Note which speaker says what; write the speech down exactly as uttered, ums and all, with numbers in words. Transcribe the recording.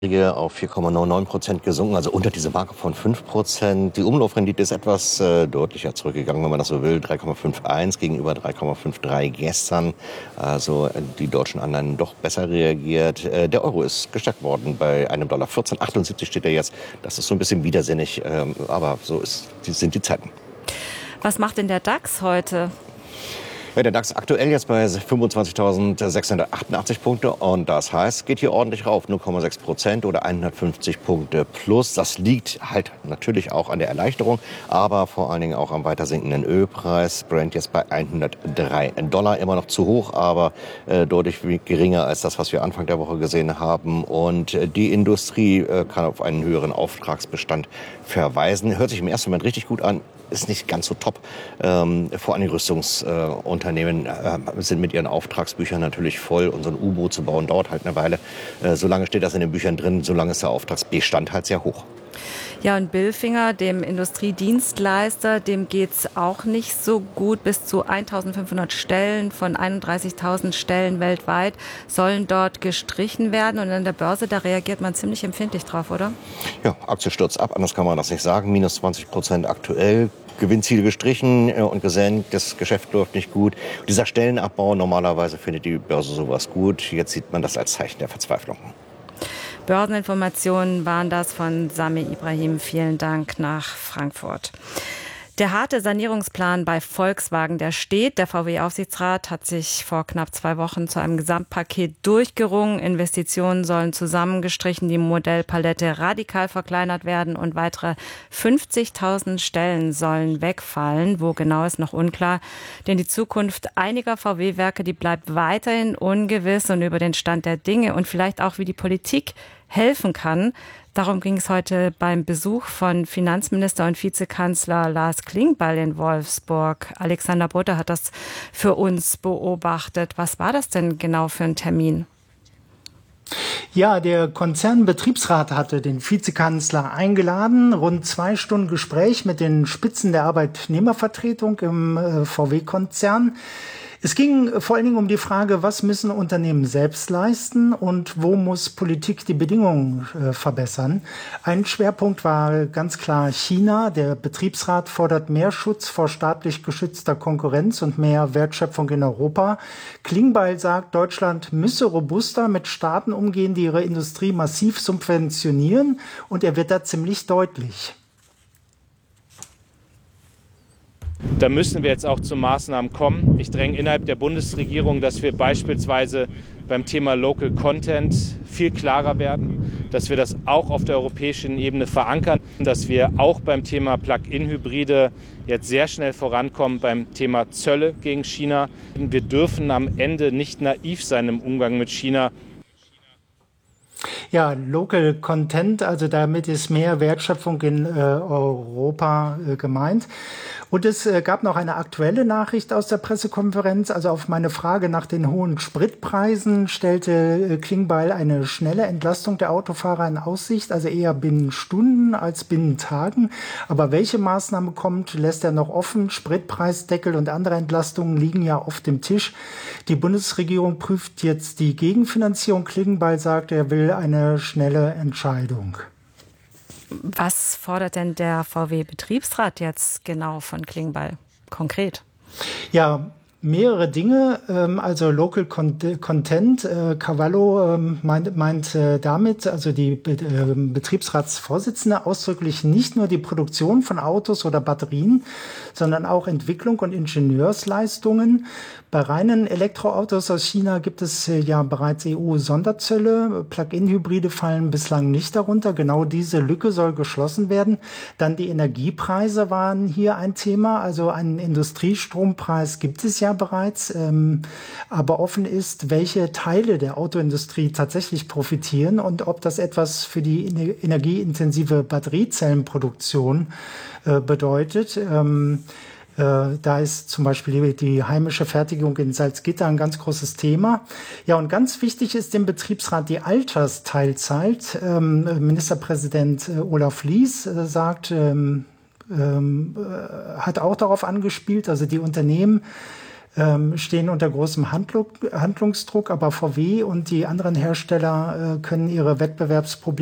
Speaker 1: Auf vier Komma neunundneunzig Prozent gesunken, also unter diese Marke von fünf Prozent. Die Umlaufrendite ist etwas äh, deutlicher zurückgegangen, wenn man das so will. drei Komma einundfünfzig gegenüber drei Komma dreiundfünfzig gestern. Also äh, die deutschen Anleihen doch besser reagiert. Äh, der Euro ist gestärkt worden bei einem Dollar. vierzehn Komma achtundsiebzig steht er jetzt. Das ist so ein bisschen widersinnig, ähm, aber so ist, die, sind die Zeiten.
Speaker 2: Was macht denn der DAX heute?
Speaker 1: Ja, der DAX aktuell jetzt bei fünfundzwanzigtausendsechshundertachtundachtzig Punkte und das heißt, geht hier ordentlich rauf, null Komma sechs Prozent oder hundertfünfzig Punkte plus. Das liegt halt natürlich auch an der Erleichterung, aber vor allen Dingen auch am weiter sinkenden Ölpreis. Brent jetzt bei hundertdrei Dollar, immer noch zu hoch, aber äh, deutlich geringer als das, was wir Anfang der Woche gesehen haben. Und äh, die Industrie äh, kann auf einen höheren Auftragsbestand verweisen. Hört sich im ersten Moment richtig gut an. Ist nicht ganz so top. Ähm, vor allem Rüstungsunternehmen äh, sind mit ihren Auftragsbüchern natürlich voll. Und so ein U-Boot zu bauen dauert halt eine Weile. Äh, solange steht das in den Büchern drin, solange ist der Auftragsbestand halt sehr hoch.
Speaker 2: Ja, und Bilfinger, dem Industriedienstleister, dem geht's auch nicht so gut. Bis zu eintausendfünfhundert Stellen von einunddreißigtausend Stellen weltweit sollen dort gestrichen werden. Und an der Börse, da reagiert man ziemlich empfindlich drauf, oder?
Speaker 1: Ja, Aktie stürzt ab, anders kann man das nicht sagen. Minus zwanzig Prozent aktuell. Gewinnziele gestrichen und gesenkt, das Geschäft läuft nicht gut. Dieser Stellenabbau, normalerweise findet die Börse sowas gut. Jetzt sieht man das als Zeichen der Verzweiflung.
Speaker 2: Börseninformationen waren das von Sami Ibrahim. Vielen Dank nach Frankfurt. Der harte Sanierungsplan bei Volkswagen, der steht. Der V W-Aufsichtsrat hat sich vor knapp zwei Wochen zu einem Gesamtpaket durchgerungen. Investitionen sollen zusammengestrichen, die Modellpalette radikal verkleinert werden und weitere fünfzigtausend Stellen sollen wegfallen. Wo genau ist noch unklar, denn die Zukunft einiger V W-Werke, die bleibt weiterhin ungewiss und über den Stand der Dinge und vielleicht auch, wie die Politik helfen kann. Darum ging es heute beim Besuch von Finanzminister und Vizekanzler Lars Klingbeil in Wolfsburg. Alexander Butter hat das für uns beobachtet. Was war das denn genau für ein Termin?
Speaker 3: Ja, der Konzernbetriebsrat hatte den Vizekanzler eingeladen. Rund zwei Stunden Gespräch mit den Spitzen der Arbeitnehmervertretung im V W-Konzern. Es ging vor allen Dingen um die Frage, was müssen Unternehmen selbst leisten und wo muss Politik die Bedingungen äh, verbessern. Ein Schwerpunkt war ganz klar China. Der Betriebsrat fordert mehr Schutz vor staatlich geschützter Konkurrenz und mehr Wertschöpfung in Europa. Klingbeil sagt, Deutschland müsse robuster mit Staaten umgehen, die ihre Industrie massiv subventionieren, und er wird da ziemlich deutlich.
Speaker 4: Da müssen wir jetzt auch zu Maßnahmen kommen. Ich dränge innerhalb der Bundesregierung, dass wir beispielsweise beim Thema Local Content viel klarer werden, dass wir das auch auf der europäischen Ebene verankern, dass wir auch beim Thema Plug-in-Hybride jetzt sehr schnell vorankommen beim Thema Zölle gegen China. Wir dürfen am Ende nicht naiv sein im Umgang mit China.
Speaker 3: Ja, Local Content, also damit ist mehr Wertschöpfung in äh, Europa äh, gemeint. Und es äh, gab noch eine aktuelle Nachricht aus der Pressekonferenz. Also auf meine Frage nach den hohen Spritpreisen stellte äh, Klingbeil eine schnelle Entlastung der Autofahrer in Aussicht, also eher binnen Stunden als binnen Tagen. Aber welche Maßnahme kommt, lässt er noch offen. Spritpreisdeckel und andere Entlastungen liegen ja auf dem Tisch. Die Bundesregierung prüft jetzt die Gegenfinanzierung. Klingbeil sagt, er will eine schnelle Entscheidung.
Speaker 2: Was fordert denn der V W-Betriebsrat jetzt genau von Klingbeil konkret?
Speaker 3: Ja, mehrere Dinge. Also Local Content, Cavallo meint, meint damit, also die Betriebsratsvorsitzende, ausdrücklich nicht nur die Produktion von Autos oder Batterien, sondern auch Entwicklung und Ingenieursleistungen. Bei reinen Elektroautos aus China gibt es ja bereits E U-Sonderzölle. Plug-in-Hybride fallen bislang nicht darunter. Genau diese Lücke soll geschlossen werden. Dann die Energiepreise waren hier ein Thema. Also einen Industriestrompreis gibt es ja bereits. Ähm, aber offen ist, welche Teile der Autoindustrie tatsächlich profitieren und ob das etwas für die energieintensive Batteriezellenproduktion äh, bedeutet. Ähm, Da ist zum Beispiel die heimische Fertigung in Salzgitter ein ganz großes Thema. Ja, und ganz wichtig ist dem Betriebsrat die Altersteilzeit. Ähm, Ministerpräsident Olaf Lies äh, sagt, ähm, ähm, hat auch darauf angespielt, also die Unternehmen ähm, stehen unter großem Handlung, Handlungsdruck, aber V W und die anderen Hersteller äh, können ihre Wettbewerbsprobleme